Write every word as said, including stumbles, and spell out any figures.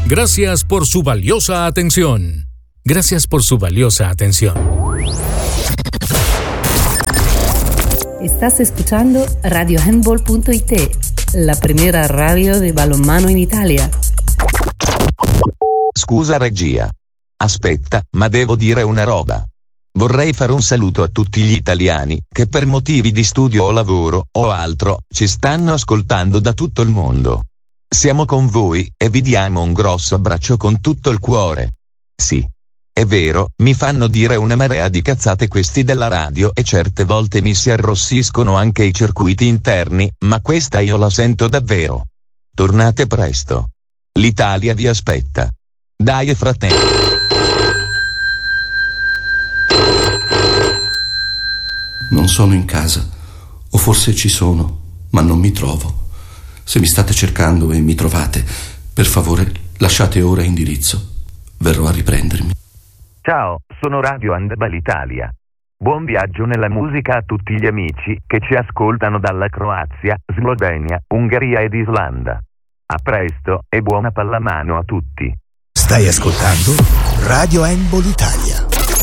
Gracias por su valiosa atención. Gracias por su valiosa atención. Estás escuchando radio handball punto it, la primera radio di balonmano in Italia. Scusa regia. Aspetta, ma devo dire una roba. Vorrei fare un saluto a tutti gli italiani che per motivi di studio o lavoro o altro ci stanno ascoltando da tutto il mondo. Siamo con voi e vi diamo un grosso abbraccio con tutto il cuore. Sì. È vero, mi fanno dire una marea di cazzate questi della radio e certe volte mi si arrossiscono anche i circuiti interni, ma questa io la sento davvero. Tornate presto. L'Italia vi aspetta. Dai fratelli. Non sono in casa, o forse ci sono, ma non mi trovo. Se mi state cercando e mi trovate, per favore lasciate ora indirizzo. Verrò a riprendermi. Ciao, sono Radio Handball Italia. Buon viaggio nella musica a tutti gli amici che ci ascoltano dalla Croazia, Slovenia, Ungheria ed Islanda. A presto e buona pallamano a tutti. Stai ascoltando Radio Handball Italia.